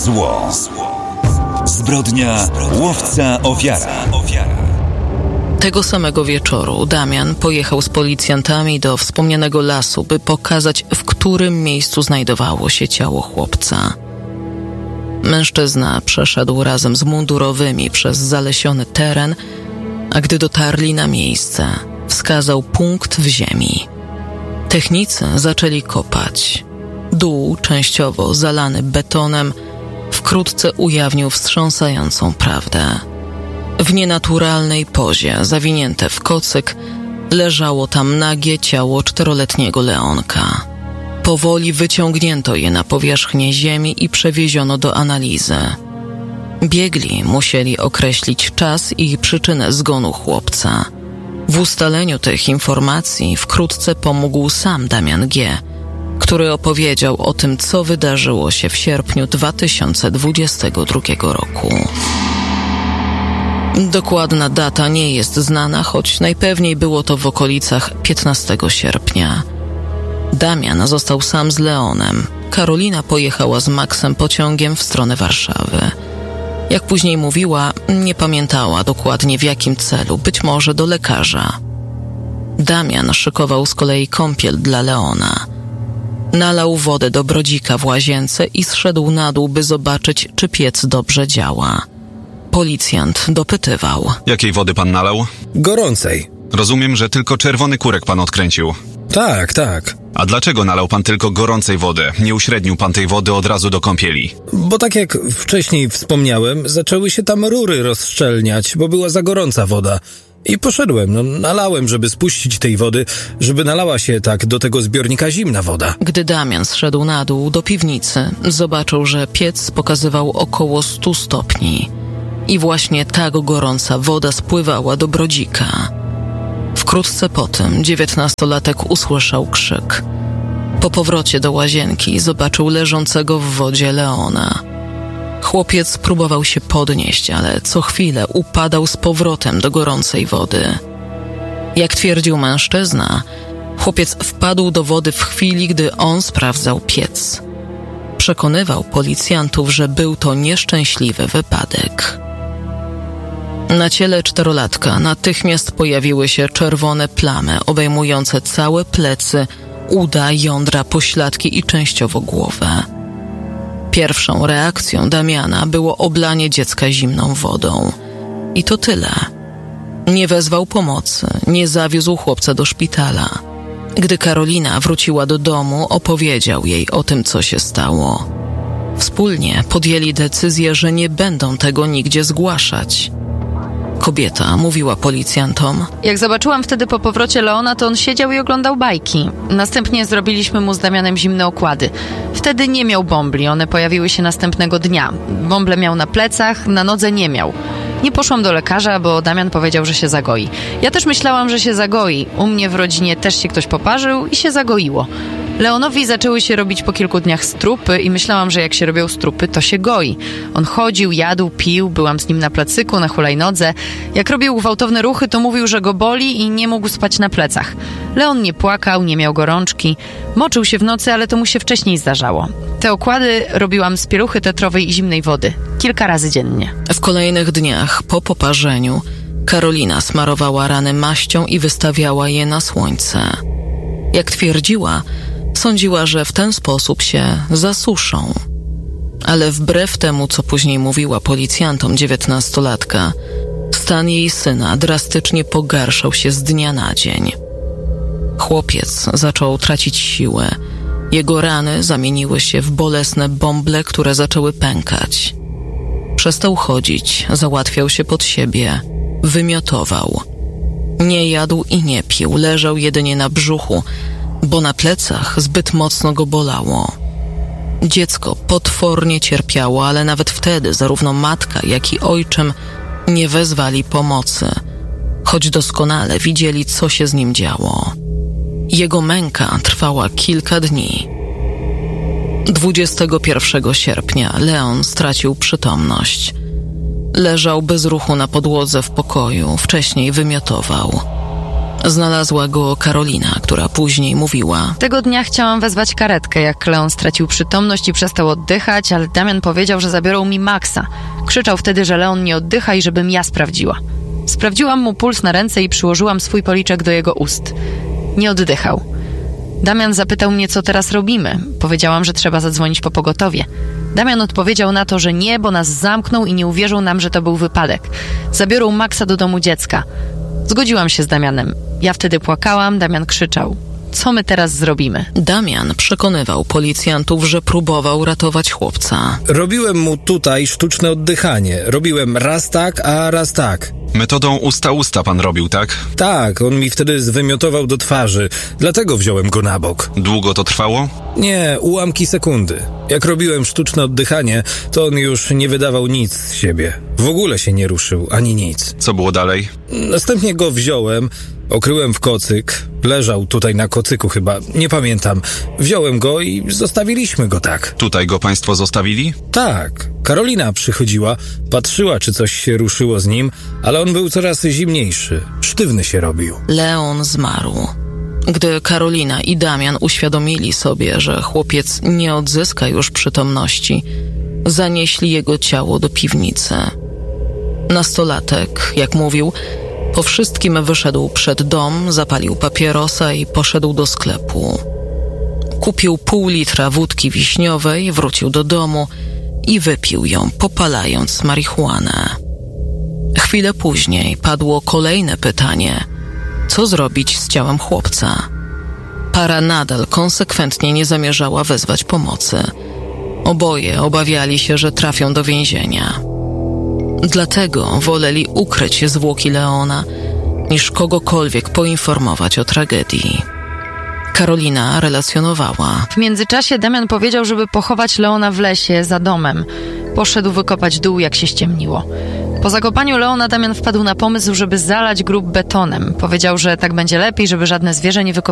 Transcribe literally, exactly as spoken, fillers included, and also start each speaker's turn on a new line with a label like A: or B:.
A: Zło. Zbrodnia łowca ofiara.
B: Tego samego wieczoru Damian pojechał z policjantami do wspomnianego lasu, by pokazać, w którym miejscu znajdowało się ciało chłopca. Mężczyzna przeszedł razem z mundurowymi przez zalesiony teren, a gdy dotarli na miejsce, wskazał punkt w ziemi. Technicy zaczęli kopać. Dół, częściowo zalany betonem, wkrótce ujawnił wstrząsającą prawdę. W nienaturalnej pozie, zawinięte w kocyk, leżało tam nagie ciało czteroletniego Leonka. Powoli wyciągnięto je na powierzchnię ziemi i przewieziono do analizy. Biegli musieli określić czas i przyczynę zgonu chłopca. W ustaleniu tych informacji wkrótce pomógł sam Damian G., który opowiedział o tym, co wydarzyło się w sierpniu dwa tysiące dwudziestego drugiego roku. Dokładna data nie jest znana, choć najpewniej było to w okolicach piętnastego sierpnia. Damian został sam z Leonem. Karolina pojechała z Maxem pociągiem w stronę Warszawy. Jak później mówiła, nie pamiętała dokładnie w jakim celu, być może do lekarza. Damian szykował z kolei kąpiel dla Leona. Nalał wodę do brodzika w łazience i zszedł na dół, by zobaczyć, czy piec dobrze działa. Policjant dopytywał.
C: Jakiej wody pan nalał?
D: Gorącej.
C: Rozumiem, że tylko czerwony kurek pan odkręcił.
D: Tak, tak.
C: A dlaczego nalał pan tylko gorącej wody? Nie uśrednił pan tej wody od razu do kąpieli?
D: Bo tak jak wcześniej wspomniałem, zaczęły się tam rury rozszczelniać, bo była za gorąca woda. I poszedłem, no nalałem, żeby spuścić tej wody, żeby nalała się tak do tego zbiornika zimna woda.
B: Gdy Damian zszedł na dół do piwnicy, zobaczył, że piec pokazywał około stu stopni. I właśnie tak gorąca woda spływała do brodzika. Wkrótce potem dziewiętnastolatek usłyszał krzyk. Po powrocie do łazienki zobaczył leżącego w wodzie Leona. Chłopiec próbował się podnieść, ale co chwilę upadał z powrotem do gorącej wody. Jak twierdził mężczyzna, chłopiec wpadł do wody w chwili, gdy on sprawdzał piec. Przekonywał policjantów, że był to nieszczęśliwy wypadek. Na ciele czterolatka natychmiast pojawiły się czerwone plamy obejmujące całe plecy, uda, jądra, pośladki i częściowo głowę. Pierwszą reakcją Damiana było oblanie dziecka zimną wodą. I to tyle. Nie wezwał pomocy, nie zawiózł chłopca do szpitala. Gdy Karolina wróciła do domu, opowiedział jej o tym, co się stało. Wspólnie podjęli decyzję, że nie będą tego nigdzie zgłaszać. Kobieta mówiła policjantom.
E: Jak zobaczyłam wtedy po powrocie Leona, to on siedział i oglądał bajki. Następnie zrobiliśmy mu z Damianem zimne okłady. Wtedy nie miał bombli, one pojawiły się następnego dnia. Bąble miał na plecach, na nodze nie miał. Nie poszłam do lekarza, bo Damian powiedział, że się zagoi. Ja też myślałam, że się zagoi. U mnie w rodzinie też się ktoś poparzył i się zagoiło. Leonowi zaczęły się robić po kilku dniach strupy i myślałam, że jak się robią strupy, to się goi. On chodził, jadł, pił, byłam z nim na placyku, na hulajnodze. Jak robił gwałtowne ruchy, to mówił, że go boli i nie mógł spać na plecach. Leon nie płakał, nie miał gorączki. Moczył się w nocy, ale to mu się wcześniej zdarzało. Te okłady robiłam z pieluchy tetrowej i zimnej wody. Kilka razy dziennie.
B: W kolejnych dniach, po poparzeniu, Karolina smarowała rany maścią i wystawiała je na słońce. Jak twierdziła, sądziła, że w ten sposób się zasuszą. Ale wbrew temu, co później mówiła policjantom dziewiętnastolatka, stan jej syna drastycznie pogarszał się z dnia na dzień. Chłopiec zaczął tracić siłę. Jego rany zamieniły się w bolesne bąble, które zaczęły pękać. Przestał chodzić, załatwiał się pod siebie, wymiotował. Nie jadł i nie pił, leżał jedynie na brzuchu, bo na plecach zbyt mocno go bolało. Dziecko potwornie cierpiało, ale nawet wtedy zarówno matka, jak i ojczym nie wezwali pomocy, choć doskonale widzieli, co się z nim działo. Jego męka trwała kilka dni. dwudziestego pierwszego sierpnia Leon stracił przytomność. Leżał bez ruchu na podłodze w pokoju, wcześniej wymiotował. Znalazła go Karolina, która później mówiła:
E: Tego dnia chciałam wezwać karetkę, jak Leon stracił przytomność i przestał oddychać, ale Damian powiedział, że zabiorą mi Maxa. Krzyczał wtedy, że Leon nie oddycha i żebym ja sprawdziła. Sprawdziłam mu puls na ręce i przyłożyłam swój policzek do jego ust. Nie oddychał. Damian zapytał mnie, co teraz robimy. Powiedziałam, że trzeba zadzwonić po pogotowie. Damian odpowiedział na to, że nie, bo nas zamknął i nie uwierzą nam, że to był wypadek. Zabiorą Maxa do domu dziecka. Zgodziłam się z Damianem. Ja wtedy płakałam, Damian krzyczał: co my teraz zrobimy?
B: Damian przekonywał policjantów, że próbował ratować chłopca.
D: Robiłem mu tutaj sztuczne oddychanie. Robiłem raz tak, a raz tak.
C: Metodą usta-usta pan robił, tak?
D: Tak, on mi wtedy zwymiotował do twarzy. Dlatego wziąłem go na bok.
C: Długo to trwało?
D: Nie, ułamki sekundy. Jak robiłem sztuczne oddychanie, to on już nie wydawał nic z siebie. W ogóle się nie ruszył, ani nic.
C: Co było dalej?
D: Następnie go wziąłem, okryłem w kocyk. Leżał tutaj na kocyku chyba, nie pamiętam. Wziąłem go i zostawiliśmy go tak.
C: Tutaj go państwo zostawili?
D: Tak. Karolina przychodziła, patrzyła, czy coś się ruszyło z nim, ale on był coraz zimniejszy. Sztywny się robił.
B: Leon zmarł. Gdy Karolina i Damian uświadomili sobie, że chłopiec nie odzyska już przytomności, zanieśli jego ciało do piwnicy. Nastolatek, jak mówił, po wszystkim wyszedł przed dom, zapalił papierosa i poszedł do sklepu. Kupił pół litra wódki wiśniowej, wrócił do domu i wypił ją, popalając marihuanę. Chwilę później padło kolejne pytanie: co zrobić z ciałem chłopca? Para nadal konsekwentnie nie zamierzała wezwać pomocy. Oboje obawiali się, że trafią do więzienia. Dlatego woleli ukryć zwłoki Leona, niż kogokolwiek poinformować o tragedii. Karolina relacjonowała:
E: W międzyczasie Damian powiedział, żeby pochować Leona w lesie za domem. Poszedł wykopać dół, jak się ściemniło. Po zakopaniu Leona Damian wpadł na pomysł, żeby zalać grób betonem. Powiedział, że tak będzie lepiej, żeby żadne zwierzę nie wykopywało